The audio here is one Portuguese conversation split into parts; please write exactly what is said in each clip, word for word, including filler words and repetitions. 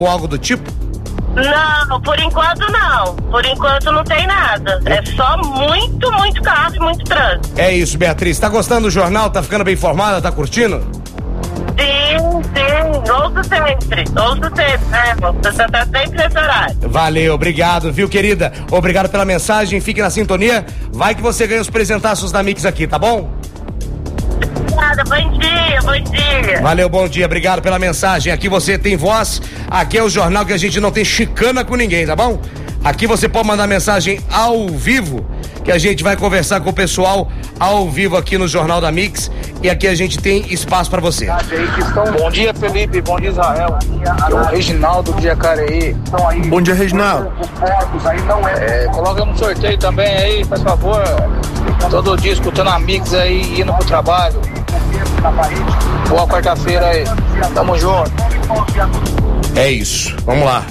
ou algo do tipo? Não, por enquanto não. Por enquanto não tem nada. É só muito, muito carro e muito trânsito. É isso, Beatriz. Tá gostando do jornal? Tá ficando bem informada? Tá curtindo? Sim, sim. Ouço sempre. Ouço sempre, né, irmão? Você tá sempre nesse horário. Valeu, obrigado, viu, querida? Obrigado pela mensagem. Fique na sintonia. Vai que você ganha os presentaços da Mix aqui, tá bom? Obrigada, bom dia, bom dia. Valeu, bom dia, obrigado pela mensagem. Aqui você tem voz, aqui é o jornal que a gente não tem chicana com ninguém, tá bom? Aqui você pode mandar mensagem ao vivo, que a gente vai conversar com o pessoal ao vivo aqui no Jornal da Mix, e aqui a gente tem espaço pra você. Bom dia, Felipe, bom dia, Israel. É o Reginaldo de Jacareí. Bom dia, Reginaldo. É, coloca no sorteio também aí, faz favor. Todo dia escutando a Mix aí, indo pro trabalho. Boa quarta-feira aí. Tamo junto. É isso, vamos lá.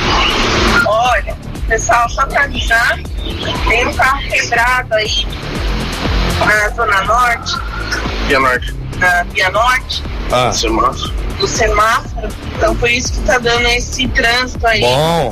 Olha, pessoal, só pra avisar, tem um carro quebrado aí na Zona Norte. Via Norte. Na Via Norte. Ah. Semáforo. Do semáforo. Então por isso que tá dando esse trânsito aí. Bom.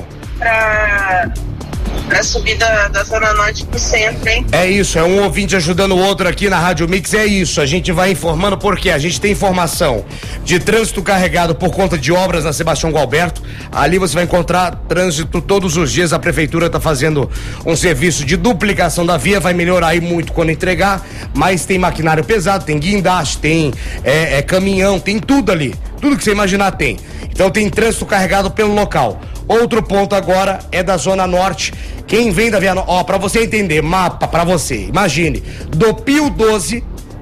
Pra, pra subir da, da Zona Norte pro centro, hein? É isso, é um ouvinte ajudando o outro aqui na Rádio Mix, é isso, a gente vai informando porque a gente tem informação de trânsito carregado por conta de obras na Sebastião Gualberto. Ali você vai encontrar trânsito todos os dias, a prefeitura está fazendo um serviço de duplicação da via, vai melhorar aí muito quando entregar, mas tem maquinário pesado, tem guindaste, tem é, é, caminhão, tem tudo ali, tudo que você imaginar tem. Então tem trânsito carregado pelo local. Outro ponto agora é da Zona Norte. Quem vem da Via Norte, ó, pra você entender, mapa pra você, imagine, do Pio doze,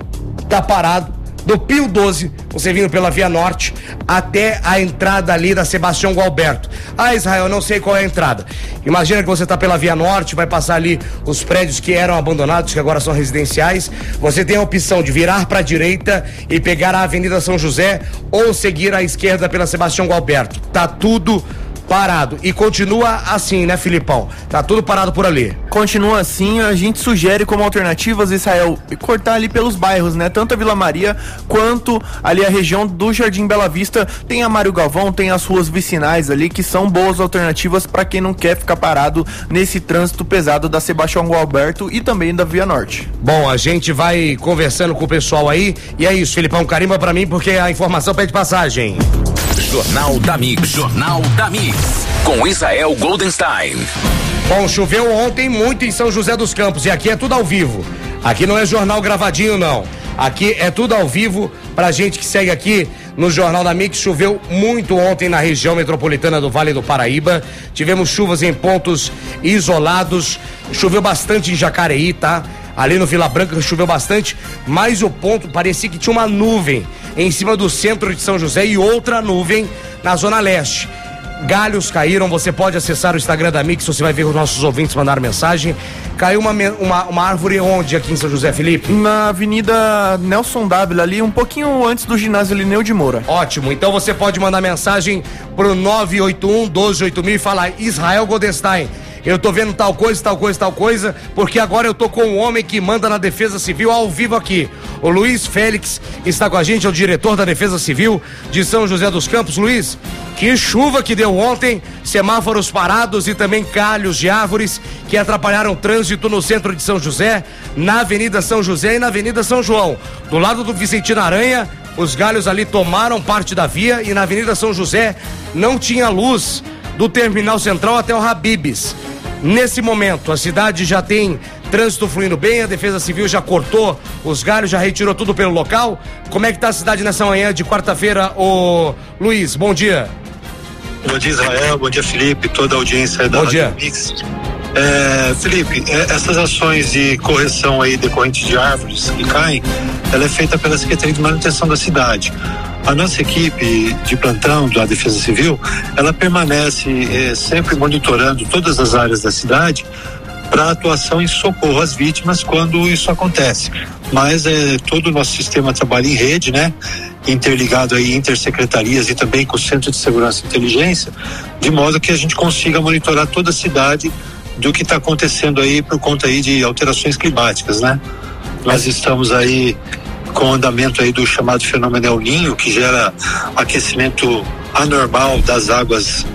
tá parado, do Pio doze, você vindo pela Via Norte, até a entrada ali da Sebastião Gualberto. Ah, Israel, não sei qual é a entrada. Imagina que você tá pela Via Norte, vai passar ali os prédios que eram abandonados, que agora são residenciais. Você tem a opção de virar pra direita e pegar a Avenida São José ou seguir à esquerda pela Sebastião Gualberto. Tá tudo parado. E continua assim, né, Filipão? Tá tudo parado por ali. Continua assim, a gente sugere como alternativas, Israel, cortar ali pelos bairros, né? Tanto a Vila Maria quanto ali a região do Jardim Bela Vista. Tem a Mário Galvão, tem as ruas vicinais ali, que são boas alternativas para quem não quer ficar parado nesse trânsito pesado da Sebastião Gualberto e também da Via Norte. Bom, a gente vai conversando com o pessoal aí, e é isso, Filipão, carimba pra mim porque a informação pede passagem. Jornal da Mix, Jornal da Mix, com Israel Goldenstein. Bom, choveu ontem muito em São José dos Campos e aqui é tudo ao vivo. Aqui não é jornal gravadinho, não. Aqui é tudo ao vivo pra gente que segue aqui no Jornal da Mix. Choveu muito ontem na região metropolitana do Vale do Paraíba. Tivemos chuvas em pontos isolados. Choveu bastante em Jacareí, tá? Ali no Vila Branca choveu bastante, mas o ponto parecia que tinha uma nuvem em cima do centro de São José e outra nuvem na Zona Leste. Galhos caíram, você pode acessar o Instagram da Mix, você vai ver os nossos ouvintes mandar mensagem. Caiu uma, uma, uma árvore onde aqui em São José, Felipe? Na Avenida Nelson Dávila, ali um pouquinho antes do ginásio Lineu de Moura. Ótimo, então você pode mandar mensagem pro nove oito um, doze oito mil e falar: Israel Goldenstein, eu tô vendo tal coisa, tal coisa, tal coisa, porque agora eu tô com um homem que manda na Defesa Civil ao vivo aqui. O Luiz Félix está com a gente, é o diretor da Defesa Civil de São José dos Campos. Luiz, que chuva que deu ontem, semáforos parados e também galhos de árvores que atrapalharam o trânsito no centro de São José, na Avenida São José e na Avenida São João. Do lado do Vicentino Aranha, os galhos ali tomaram parte da via e na Avenida São José não tinha luz do Terminal Central até o Habib's. Nesse momento, a cidade já tem trânsito fluindo bem, a Defesa Civil já cortou os galhos, já retirou tudo pelo local. Como é que tá a cidade nessa manhã de quarta-feira, ô Luiz? Bom dia. Bom dia, Israel, bom dia, Felipe, toda a audiência da Bom dia. Rádio Mix. É, Felipe, é, essas ações de correção aí decorrentes de árvores que caem, ela é feita pela Secretaria de Manutenção da cidade. A nossa equipe de plantão da Defesa Civil, ela permanece é, sempre monitorando todas as áreas da cidade para atuação em socorro às vítimas quando isso acontece. Mas é, todo o nosso sistema trabalha em rede, né? Interligado aí intersecretarias e também com o Centro de Segurança e Inteligência, de modo que a gente consiga monitorar toda a cidade do que está acontecendo aí por conta aí de alterações climáticas, né? Nós estamos aí com o andamento aí do chamado fenômeno El Ninho, que gera aquecimento anormal das águas